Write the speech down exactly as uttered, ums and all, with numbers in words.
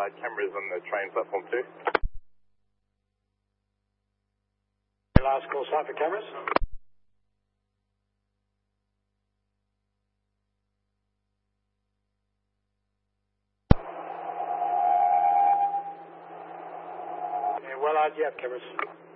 uh, cameras on the train platform too. Last call sign for cameras. Yeah, well, uh, do you have cameras?